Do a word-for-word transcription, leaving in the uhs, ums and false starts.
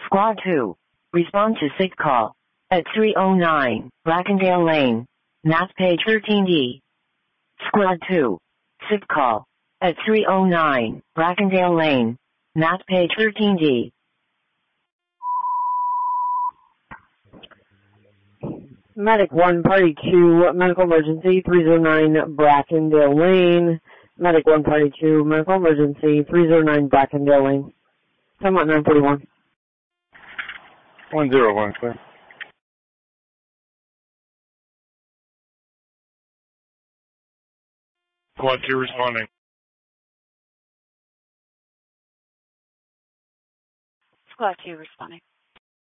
Squad two. Respond to sick call at three oh nine Brackendale Lane, Matt page thirteen D. Squad two. Sick call at three oh nine Brackendale Lane, Matt page thirteen D. Medic one, Party two, medical emergency, three oh nine Brackendale Lane. Medic one, Party two, medical emergency, three oh nine Brackendale Lane. Time out nine forty-one. one zero one, clear. Squad two responding. Squad two responding.